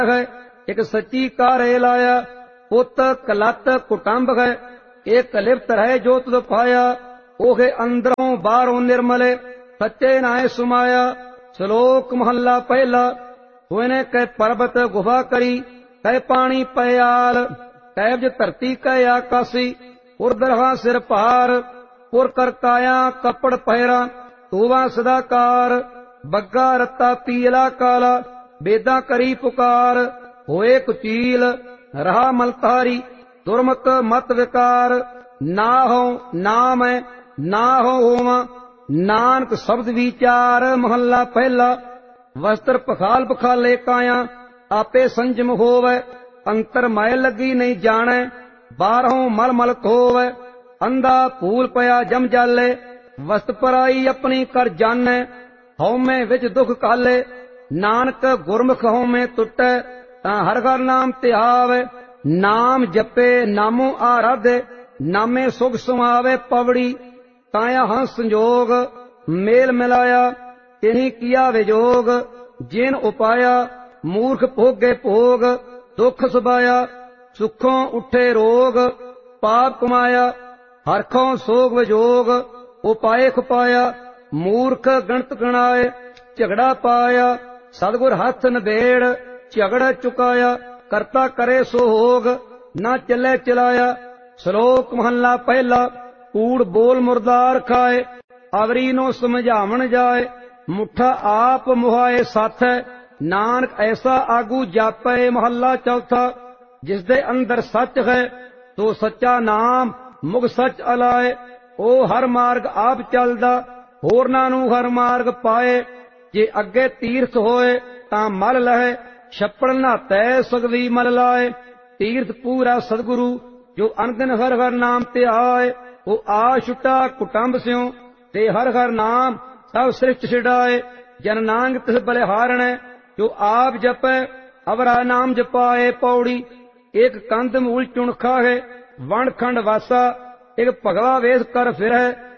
है। एक सच्ची कारे लाया पुत कलत कुटुंब है। एक लिप्त रहे जो तुद पाया ओहे अंदरों बाहरों निर्मले सच्चे नाय सुमाया। श्लोक महला पहला। हुने कै पर्वत गुफा करी कै पानी पयाल कैबज धरती कै आकाशी उर्दरहा सिर पार पुर कर काया कपड़ पहरा तूवा सदाकार बग्गा रत्ता पीला काला बेदा करी पुकार होए कुचील रहा मलतारी दुर्मत मत विकार ना हो नाम ना हो होवा नानक शब्द विचार। महला पहला। वस्त्र पखाल पखाले काया आपे संजम होवे अंतर माय लगी नहीं जाने बारहों मल मल खोवे। अंधा फूल पया जम जाले वस्त पराई अपनी कर जाने हौमे विच दुख काले नानक गुरमुख हौमे टुटे तां हर हर नाम ध्यावे। नाम जपे नामो आराधे नामे सुख सुमावे पवड़ी काया हंस संजोग मेल मिलाया तिन्ही किया विजोग। जिन उपाया मूर्ख भोगे भोग दुख सुबाया सुखों उठे रोग पाप कमाया हरखों सोग विजोग उपाय खुपाया मूर्ख गणत गणाए झगड़ा पाया सतगुर हाथ नबेड़ झगड़ा चुकाया करता करे सो होग ना चले चलाया। श्लोक महला पहला। कूड़ बोल मुर्दार खाए आवरी नो समझावन जाए मुठा आप मुहाए साथ नानक ऐसा आगू जापे। महला चौथा। जिसदे अंदर सच है तो सच्चा नाम मुग सच अलाए ओ हर मार्ग आप चलदा होरना नू हर मार्ग पाए। जे अगे तीर्थ होए तां मल लहे छप्पड़ नहाते सगवी मल लाए। तीर्थ पूरा सदगुरु जो अनदिन हर हर नाम ते आए वो आ छुटा कुटुंब स्यों ते हर हर नाम सब सृष्ट छिड़ाए। जन नांग तिस बलिहारण जो आप जपे अवरा नाम जपाए पौड़ी। एक कंद मूल चुणखा है वन खंड वासा एक भगवा वेश कर फिर है